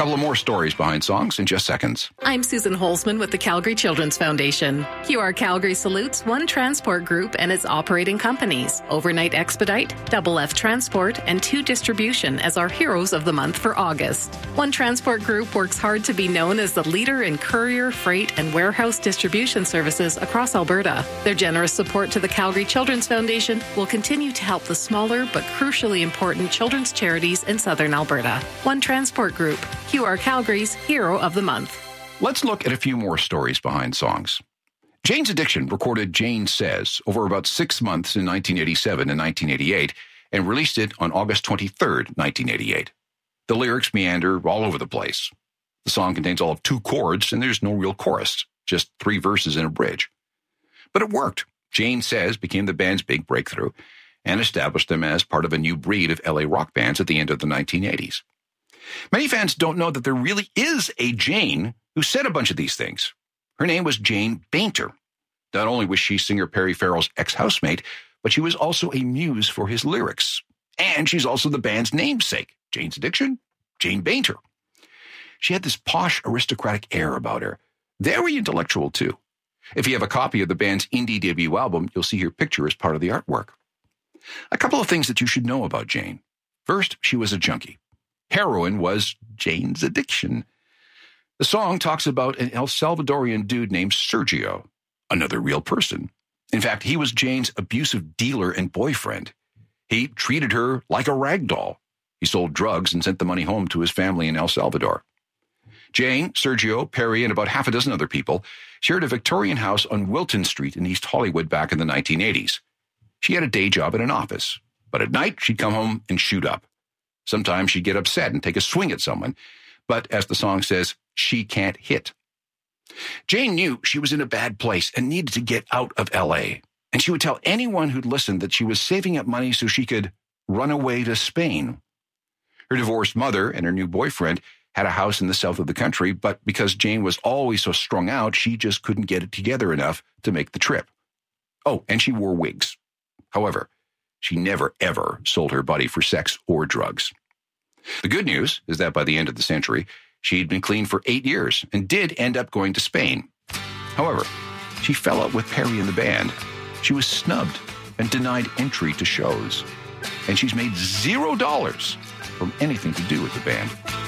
couple of more stories behind songs in just seconds. I'm Susan Holzman with the Calgary Children's Foundation. QR Calgary salutes One Transport Group and its operating companies, Overnight Expedite, Double F Transport, and 2 Distribution as our heroes of the month for August. One Transport Group works hard to be known as the leader in courier, freight, and warehouse distribution services across Alberta. Their generous support to the Calgary Children's Foundation will continue to help the smaller but crucially important children's charities in southern Alberta. One Transport Group, QR Calgary's Hero of the Month. Let's look at a few more stories behind songs. Jane's Addiction recorded Jane Says over about 6 months in 1987 and 1988 and released it on August 23rd, 1988. The lyrics meander all over the place. The song contains all of 2 chords and there's no real chorus, just 3 verses and a bridge. But it worked. Jane Says became the band's big breakthrough and established them as part of a new breed of LA rock bands at the end of the 1980s. Many fans don't know that there really is a Jane who said a bunch of these things. Her name was Jane Bainter. Not only was she singer Perry Farrell's ex-housemate, but she was also a muse for his lyrics. And she's also the band's namesake. Jane's Addiction, Jane Bainter. She had this posh, aristocratic air about her. Very intellectual, too. If you have a copy of the band's indie debut album, you'll see her picture as part of the artwork. A couple of things that you should know about Jane. First, she was a junkie. Heroin was Jane's addiction. The song talks about an El Salvadorian dude named Sergio, another real person. In fact, he was Jane's abusive dealer and boyfriend. He treated her like a rag doll. He sold drugs and sent the money home to his family in El Salvador. Jane, Sergio, Perry, and about half a dozen other people shared a Victorian house on Wilton Street in East Hollywood back in the 1980s. She had a day job in an office, but at night she'd come home and shoot up. Sometimes she'd get upset and take a swing at someone, but as the song says, she can't hit. Jane knew she was in a bad place and needed to get out of L.A., and she would tell anyone who'd listen that she was saving up money so she could run away to Spain. Her divorced mother and her new boyfriend had a house in the south of the country, but because Jane was always so strung out, she just couldn't get it together enough to make the trip. Oh, and she wore wigs. However, she never, ever sold her body for sex or drugs. The good news is that by the end of the century, she'd been clean for 8 years and did end up going to Spain. However, she fell out with Perry and the band. She was snubbed and denied entry to shows. And she's made $0 from anything to do with the band.